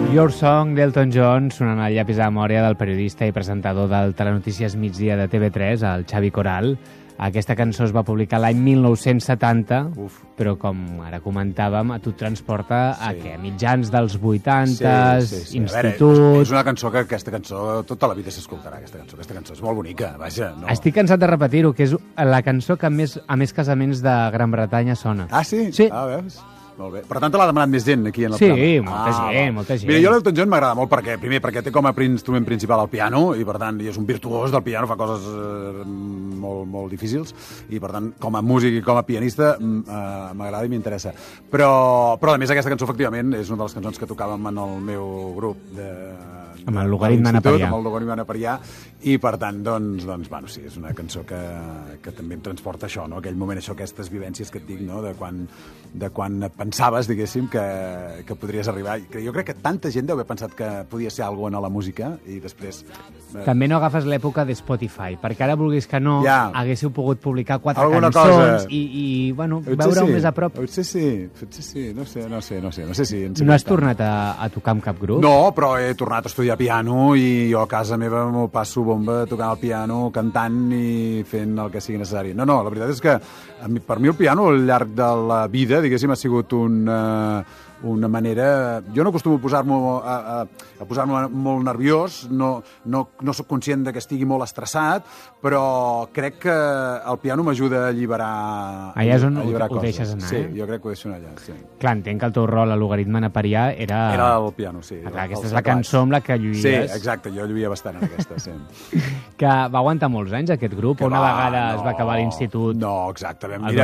Your Song d'Elton John sonant al llapis de memòria del periodista i presentador del Telenotícies Migdia de TV3, el Xavi Coral. Aquesta cançó es va publicar l'any 1970, però com ara comentàvem, a tu et transporta a què? Mitjans dels 80, institut... Veure, és una cançó que aquesta cançó tota la vida s'escoltarà, aquesta cançó és molt bonica, vaja. No. Estic cansat de repetir-ho, que és la cançó que a més casaments de Gran Bretanya sona. Ah, sí? Sí. Ah, veus? Molt bé. Per tant, l'ha demanat més gent aquí en el programa. Sí, molta gent. Mira, jo l'Elton John m'agrada molt perquè té com a instrument principal el piano i, per tant, és un virtuós del piano, fa coses molt difícils i, per tant, com a músic i com a pianista m'agrada i m'interessa. Però, a més, aquesta cançó, efectivament, és una de les cançons que tocàvem en el meu grup amb el logaritme Anaparià. Amb el logaritme Anaparià, i per tant, doncs, bueno, sí, és una cançó que també em transporta això, no? Aquell moment, això, aquestes vivències que et dic, no? De quan pensaves, diguéssim, que podries arribar. Jo crec que tanta gent deu haver pensat que podia ser alguna cosa a la música, i després... També no agafes l'època de Spotify, perquè ara, vulguis que no, haguéssiu pogut publicar 4 alguna cançons i bueno, veure-ho més a prop. Potser sí, no sé si... No has tornat a tocar amb cap grup? No, però he tornat a estudiar piano i jo a casa meva m'ho passo bomba tocant el piano, cantant i fent el que sigui necessari. No, la veritat és que per mi el piano al llarg de la vida, diguéssim, ha sigut una manera... Jo no acostumo a posar-me molt nerviós, no soc conscient de que estigui molt estressat, però crec que el piano m'ajuda a alliberar allà és on coses. Ho deixes anar, Sí, jo crec que ho deixo anar allà, sí. Clar, entenc que el teu rol a logaritme Anaparià era... Era el piano, sí. Clar, aquesta és la cançó amb la que lluïes. Sí, exacte, jo lluïa bastant en aquesta, sí. Que va aguantar molts anys, aquest grup, o una vegada es va acabar l'institut? No, exacte,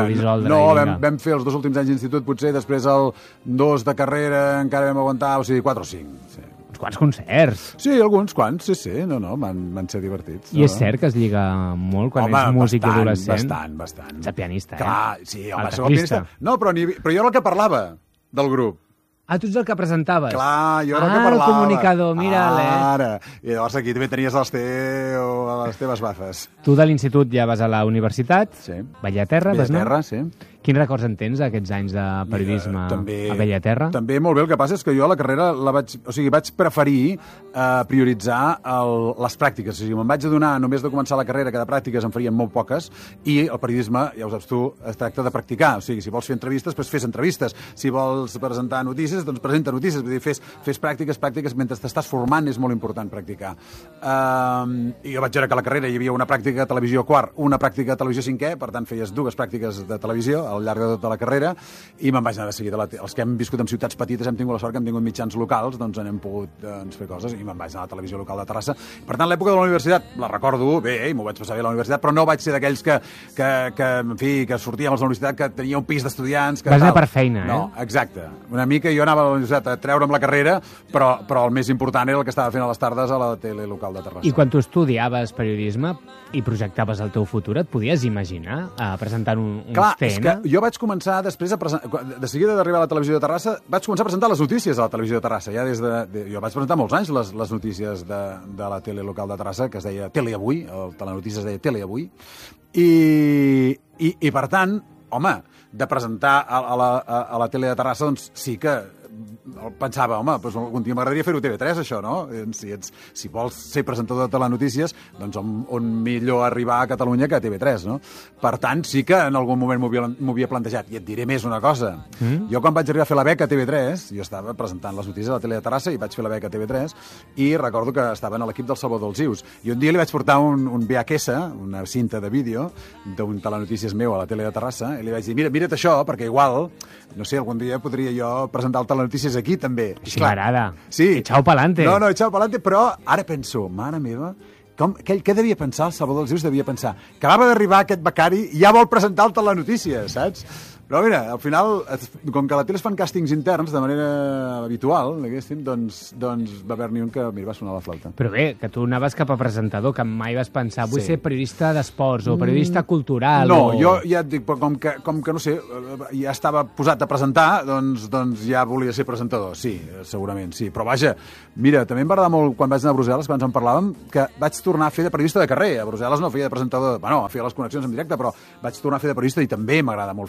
vam fer els 2 últims anys d'institut, potser, després el 2 de carrera encara vam aguantar, o sigui, 4 o 5. Sí. Uns quants concerts. Sí, alguns quants, sí. No, van ser divertits. I és cert que es lliga molt quan és músic i adolescent? Bastant. Ets pianista, Clar, sí, home, soc pianista. No, però jo era el que parlava del grup. Ah, tu ets el que presentaves? Clar, jo era el que parlava. El comunicador, mira-le. Ara, i llavors aquí també tenies les teves bafes. Tu de l'institut ja vas a la universitat, Bellaterra, vas anar? Bellaterra, sí. Quins records en tens d'aquests anys de periodisme a Bellaterra? També molt bé, el que passa és que jo a la carrera vaig preferir prioritzar les pràctiques. O sigui, me'n vaig adonar només de començar la carrera que de pràctiques en farien molt poques, i el periodisme, ja ho saps tu, es tracta de practicar. O sigui, si vols fer entrevistes, doncs fes entrevistes. Si vols presentar notícies, doncs presenta notícies. Vull dir, fes pràctiques, mentre t'estàs formant és molt important practicar. I jo vaig veure que a la carrera hi havia una pràctica de televisió quart, una pràctica de televisió cinquè, per tant feies 2 pràctiques de televisió al llarg de tota la carrera, i me'n vaig anar de seguida. Els que hem viscut en ciutats petites hem tingut la sort que hem tingut mitjans locals, doncs hem pogut fer coses, i me'n vaig anar a la televisió local de Terrassa. Per tant, l'època de la universitat la recordo bé, i m'ho vaig passar bé a la universitat, però no vaig ser d'aquells que sortíem a la universitat, que tenia un pis d'estudiants... Vas anar per feina, No, exacte. Una mica jo anava a la universitat a treure'm la carrera, però el més important era el que estava fent a les tardes a la tele local de Terrassa. I quan tu estudiaves periodisme i projectaves el teu futur, et podies imaginar presentant uns Clar, TN? És que jo vaig començar després de seguida d'arribar a la televisió de Terrassa, vaig començar a presentar les notícies a la televisió de Terrassa. Jo vaig presentar molts anys les notícies de la tele local de Terrassa, que es deia Tele Avui, el telenotícies es deia Tele Avui, i per tant, home, de presentar a la tele de Terrassa, doncs sí que pensava, home, doncs algun dia m'agradaria fer-ho a TV3, això, no? Si vols ser presentador de telenotícies, doncs on millor arribar a Catalunya que a TV3, no? Per tant, sí que en algun moment m'ho havia plantejat. I et diré més una cosa. Jo quan vaig arribar a fer la beca a TV3, jo estava presentant les notícies a la tele de Terrassa i vaig fer la beca a TV3, i recordo que estava en l'equip del Salvador dels Ius. I un dia li vaig portar un VHS, una cinta de vídeo, d'un telenotícies meu a la tele de Terrassa, i li vaig dir, mira't això, perquè igual, no sé, algun dia podria jo presentar el telenotícies aquí, també. Així m'agrada. Sí. Echao pa'lante. No, echao pa'lante, però ara penso, mare meva, què devia pensar el Salvador dels Ius? Devia pensar que acaba d'arribar aquest becari i ja vol presentar el telenotícies, saps? Però mira, al final, com que a la tele es fan càstings interns de manera habitual, doncs va haver-n'hi un que va sonar la flauta. Però bé, que tu anaves cap a presentador, que mai vas pensar vull ser periodista d'esports o periodista cultural. No, jo ja et dic, com que no sé, ja estava posat a presentar, doncs ja volia ser presentador, sí, segurament, sí. Però vaja, mira, també em va agradar molt quan vaig anar a Brussel·les, quan en parlàvem, que vaig tornar a fer de periodista de carrer. A Brussel·les no feia de presentador, bueno, feia les connexions en directe, però vaig tornar a fer de periodista i també m'agrada molt fer de periodista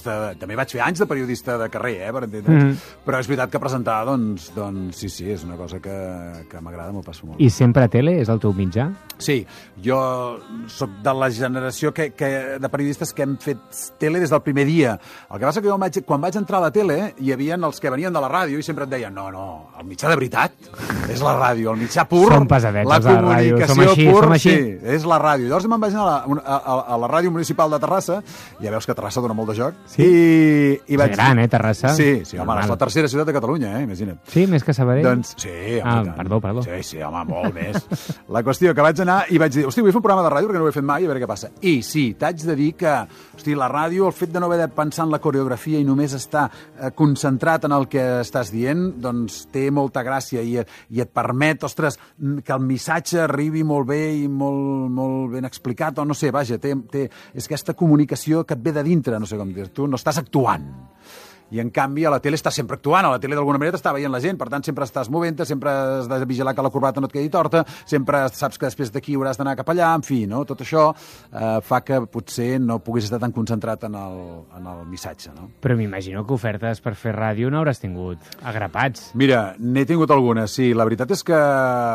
periodista... També vaig fer anys de periodista de carrer, per entendre'ns. Però és veritat que presentar, doncs sí, és una cosa que m'agrada, m'ho passo molt. I sempre a tele? És el teu mitjà? Sí, jo soc de la generació de periodistes que hem fet tele des del primer dia. El que passa que jo quan vaig entrar a la tele hi havia els que venien de la ràdio i sempre et deien no, el mitjà de veritat és la ràdio, el mitjà pur, som pesadets, la comunicació pur, som així. Sí, és la ràdio. Llavors me'n vaig anar a la ràdio municipal de Terrassa, ja veus que Terrassa dona molt de joc, sí? I vaig... És gran, Terrassa? Sí, home, és la tercera ciutat de Catalunya, imagina't. Sí, més que Sabadell? Doncs, sí, home, perdó. Sí, home, molt més. La qüestió que vaig anar i vaig dir, hosti, vull fer un programa de ràdio perquè no ho he fet mai, a veure què passa. I sí, t'haig de dir que, hosti, la ràdio, el fet de no haver de pensar en la coreografia i només estar concentrat en el que estàs dient, doncs té molta gràcia i et permet, ostres, que el missatge arribi molt bé i molt ben explicat, o no sé, vaja, és aquesta comunicació que et ve de dintre, no sé com dir, tu no estàs actuant. I, en canvi, a la tele estàs sempre actuant. A la tele, d'alguna manera, t'està veient la gent. Per tant, sempre estàs movent-te, sempre has de vigilar que la corbata no et quedi torta, sempre saps que després d'aquí hauràs d'anar cap allà, en fi, no? Tot això fa que potser no puguis estar tan concentrat en el missatge, no? Però m'imagino que ofertes per fer ràdio no hauràs tingut agrapats. Mira, n'he tingut algunes, sí. La veritat és que...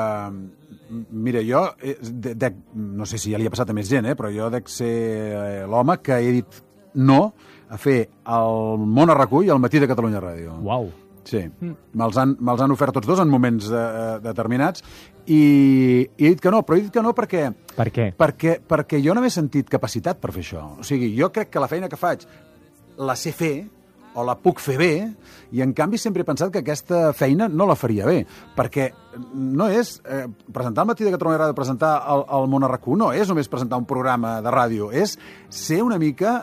Mira, jo, no sé si ja li ha passat a més gent, però jo dec ser l'home que he dit no a fer el Món a RAC1 i el Matí de Catalunya Ràdio. Uau! Sí, me'ls han ofert tots dos en moments determinats i he dit que no, però he dit que no perquè... Per què? Perquè jo no m'he sentit capacitat per fer això. O sigui, jo crec que la feina que faig la sé fer o la puc fer bé, i en canvi sempre he pensat que aquesta feina no la faria bé, perquè no és presentar el Matí de Catalunya Ràdio, presentar el Món a RAC1, no és només presentar un programa de ràdio, és ser una mica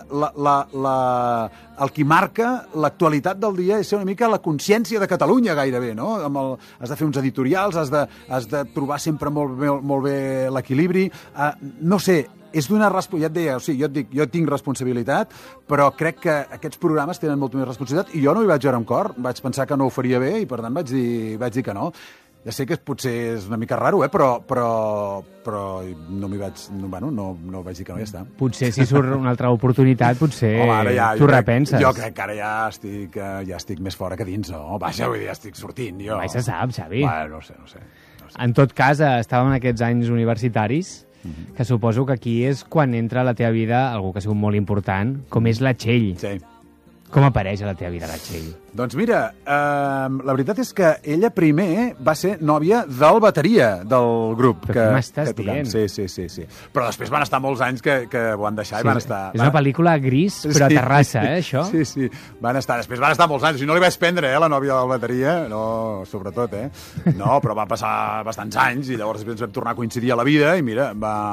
el que marca l'actualitat del dia, és ser una mica la consciència de Catalunya gairebé, no? Has de fer uns editorials, has de trobar sempre molt bé l'equilibri, no sé, és d'una responsabilitat, ja et deia, o sigui, jo tinc responsabilitat, però crec que aquests programes tenen molta més responsabilitat i jo no hi vaig veure amb cor, vaig pensar que no ho faria bé i per tant vaig dir que no. Ja sé que potser és una mica raro, però no m'hi vaig... No vaig dir que no, ja està. Potser si surt una altra oportunitat, potser tu repenses. Jo crec que ara ja estic més fora que dins, no? Vaja, vull dir, ja estic sortint, jo. Mai se sap, Xavi. No sé. En tot cas, estàvem en aquests anys universitaris, que suposo que aquí és quan entra a la teva vida algú que ha sigut molt important, com és la Txell. Sí. Com apareix a la teva vida la Txell? Doncs mira, la veritat és que ella primer va ser nòvia del bateria del grup. Però què m'estàs dient? Sí. Però després van estar molts anys que ho van deixar i van estar... És una pel·lícula gris, però a Terrassa, això? Sí. Després van estar molts anys. I no li vaig prendre, la nòvia del bateria, no, sobretot, No, però va passar bastants anys i llavors després vam tornar a coincidir a la vida i mira,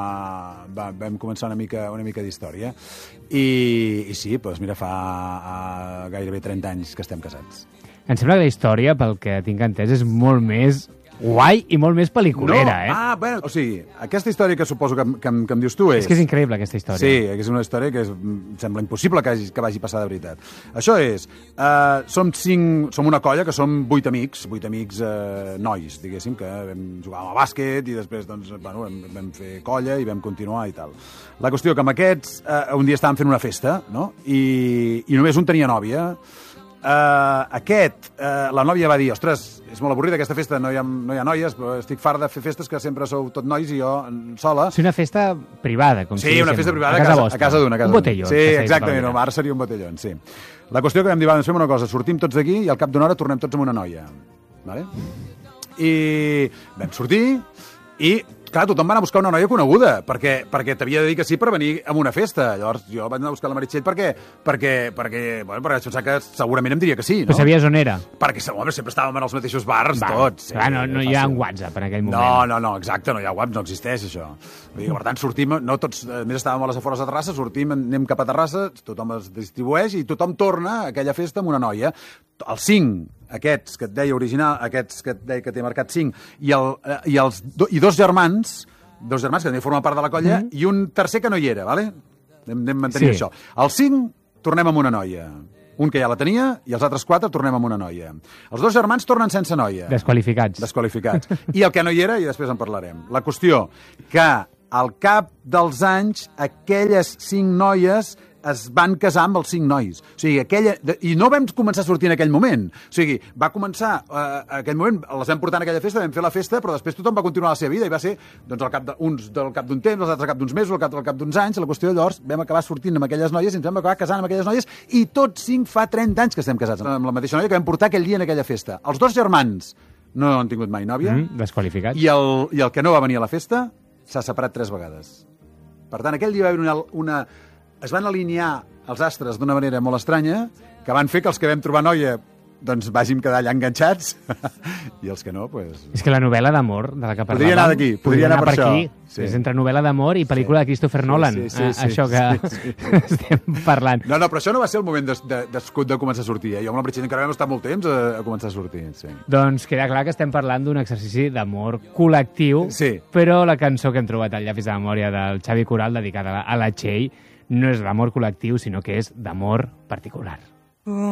vam començar una mica d'història. I sí, doncs mira, fa gairebé 30 anys que estem casats. Em sembla que la història, pel que tinc entès, és molt més guai i molt més pel·liculera, Bueno, o sigui, aquesta història que suposo que em dius tu és... És que és increïble, aquesta història. Sí, és una història que sembla impossible que vagi passar de veritat. Això és, som una colla que som 8 amics nois, diguéssim, que jugàvem a bàsquet i després, doncs, vam fer colla i vam continuar i tal. La qüestió que amb aquests un dia estàvem fent una festa, no? I només un tenia nòvia. La nòvia va dir, ostres, és molt avorrida aquesta festa, no hi ha noies, però estic fart de fer festes que sempre sou tot nois i jo sola. Sí, una festa privada, com si diguéssim. Sí, una festa privada a casa d'una. Un botellón. Sí, exactament, ara seria un botellón, sí. La qüestió que vam dir, doncs fem una cosa, sortim tots d'aquí i al cap d'una hora tornem tots amb una noia. Vale? I vam sortir i... Clar, tothom va anar a buscar una noia coneguda, perquè t'havia de dir que sí per venir a una festa. Llavors jo vaig anar a buscar la Meritxell perquè vaig pensar que segurament em diria que sí, no? Però sabies on era? Perquè, home, sempre estàvem en els mateixos bars, tots. Clar, no hi ha un WhatsApp en aquell moment. No, exacte, no hi ha WhatsApp, no existeix això. Vull dir que, per tant, sortim, no tots, més estàvem a les afores de Terrassa, sortim, anem cap a Terrassa, tothom es distribueix i tothom torna a aquella festa amb una noia. Els 5, aquests que et deia original, aquests que et deia que t'he marcat 5, i dos germans que també formen part de la colla, i un tercer que no hi era, ¿vale? Anem mantenint això. Els 5 tornem amb una noia. Un que ja la tenia, i els altres 4 tornem amb una noia. Els 2 germans tornen sense noia. Desqualificats. I el que no hi era, i després en parlarem. La qüestió, que al cap dels anys, aquelles 5 noies es van casar amb els 5 nois. O sigui, i no vam començar a sortir en aquell moment. O sigui, va començar aquell moment, les vam portar en aquella festa, vam fer la festa, però després tothom va continuar la seva vida i va ser doncs, uns del cap d'un temps, els altres al cap d'uns mesos, al cap d'uns anys. La qüestió de llavors vam acabar sortint amb aquelles noies i ens vam acabar casant amb aquelles noies i tots 5 fa 30 anys que estem casats amb la mateixa noia que vam portar aquell dia en aquella festa. Els 2 germans no han tingut mai nòvia. Desqualificats. I el que no va venir a la festa s'ha separat 3 vegades. Per tant, aquell dia va haver es van alinear els astres d'una manera molt estranya que van fer que els que vam trobar noia doncs vàgim quedar allà enganxats i els que no, doncs... És que la novel·la d'amor de la que parlàvem... Podria anar d'aquí, podria anar per això. Aquí. Sí. És entre novel·la d'amor i pel·lícula de Christopher Nolan, això que estem parlant. No, però això no va ser el moment de començar a sortir. Jo amb la Britxell encara vam estar molt temps a començar a sortir. Sí. Doncs queda clar que estem parlant d'un exercici d'amor col·lectiu, però la cançó que hem trobat al llapis de memòria del Xavi Coral dedicada a la Txell no és d'amor col·lectiu, sinó que és d'amor particular.